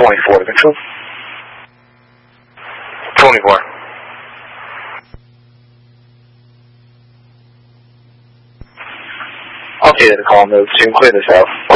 24 to control. 24. Okay, the call move to clear this out.